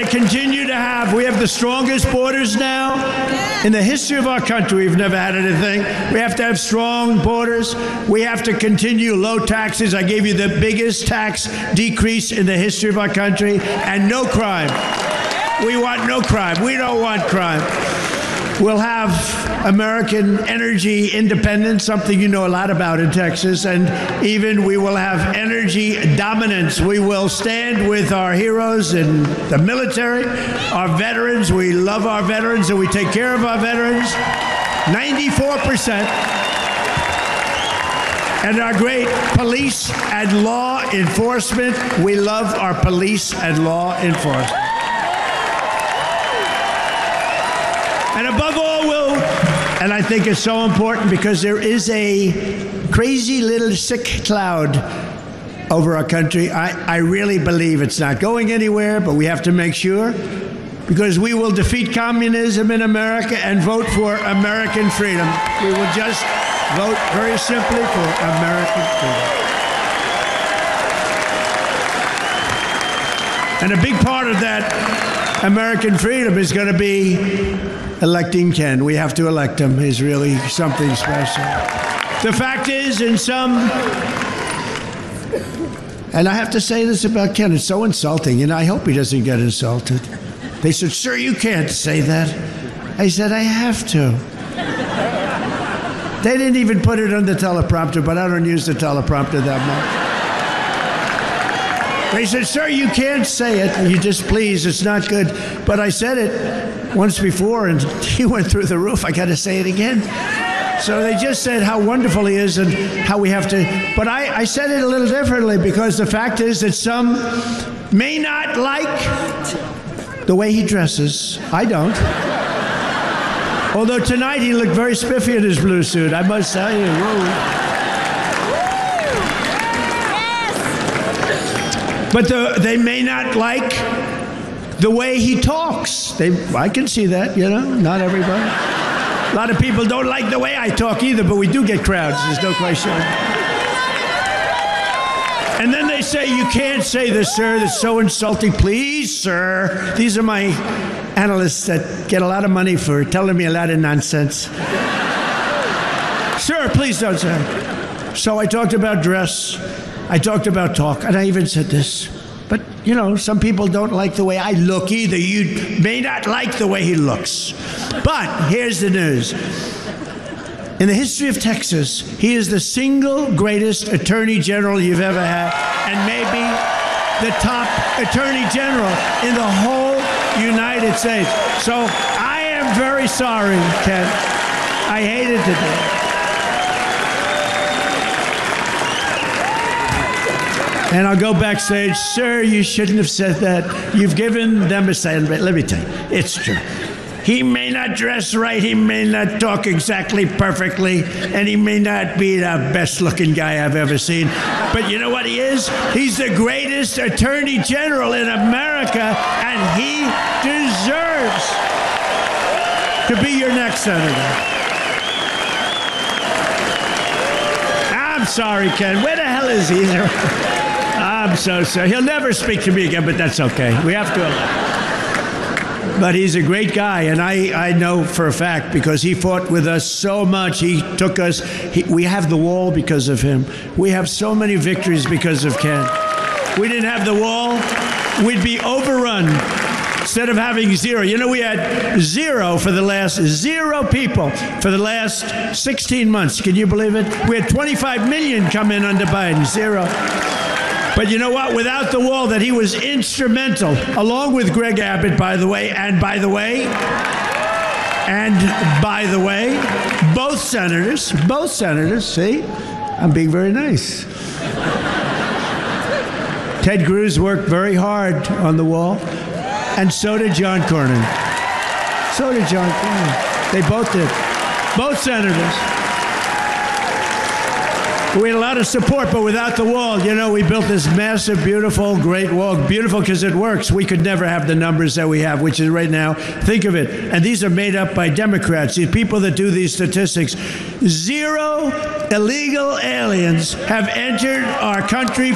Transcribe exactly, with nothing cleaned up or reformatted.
to continue to have, we have the strongest borders now. In the history of our country, we've never had anything. We have to have strong borders. We have to continue low taxes. I gave you the biggest tax decrease in the history of our country, and no crime. We want no crime. We don't want crime. We'll have American energy independence, something you know a lot about in Texas, and even we will have energy dominance. We will stand with our heroes in the military, our veterans. We love our veterans and we take care of our veterans. ninety-four percent. And our great police and law enforcement. We love our police and law enforcement. And above all, we'll, and I think it's so important because there is a crazy little sick cloud over our country. I, I really believe it's not going anywhere, but we have to make sure, because we will defeat communism in America and vote for American freedom. We will just vote very simply for American freedom. And a big part of that American freedom is going to be electing Ken. We have to elect him. He's really something special. The fact is, in some, and I have to say this about Ken, it's so insulting, and I hope he doesn't get insulted. They said, sir, you can't say that. I said, I have to. They didn't even put it on the teleprompter, but I don't use the teleprompter that much. They said, sir, you can't say it. You just, please, it's not good. But I said it once before, and he went through the roof. I got to say it again. So they just said how wonderful he is and how we have to. But I, I said it a little differently, because the fact is that some may not like the way he dresses. I don't. Although tonight he looked very spiffy in his blue suit, I must tell you. Whoa. But the, they may not like the way he talks. They, I can see that, you know, not everybody. A lot of people don't like the way I talk either, but we do get crowds, there's no question. And then they say, you can't say this, sir, that's so insulting. Please, sir. These are my analysts that get a lot of money for telling me a lot of nonsense. Sir, please don't say. So I talked about dress. I talked about talk, and I even said this. But, you know, some people don't like the way I look either. You may not like the way he looks. But here's the news. In the history of Texas, he is the single greatest attorney general you've ever had, and maybe the top attorney general in the whole United States. So I am very sorry, Ken. I hated to do it. And I'll go backstage, sir, you shouldn't have said that. You've given them a sign. Let me tell you, it's true. He may not dress right, he may not talk exactly perfectly, and he may not be the best-looking guy I've ever seen. But you know what he is? He's the greatest attorney general in America, and he deserves to be your next senator. I'm sorry, Ken. Where the hell is he? I'm so sorry. He'll never speak to me again, but that's okay. We have to elect. But he's a great guy, and I, I know for a fact, because he fought with us so much. He took us. He, we have the wall because of him. We have so many victories because of Ken. We didn't have the wall, we'd be overrun. Instead of having zero. You know, we had zero for the last, zero people for the last sixteen months. Can you believe it? We had twenty-five million come in under Biden, zero. But you know what? Without the wall, that he was instrumental, along with Greg Abbott, by the way, and by the way, and by the way, both senators, both senators, see, I'm being very nice. Ted Cruz worked very hard on the wall, and so did John Cornyn. So did John Cornyn. They both did. Both senators. We had a lot of support, but without the wall, you know, we built this massive, beautiful, great wall. Beautiful because it works. We could never have the numbers that we have, which is right now. Think of it. And these are made up by Democrats, these people that do these statistics. Zero illegal aliens have entered our country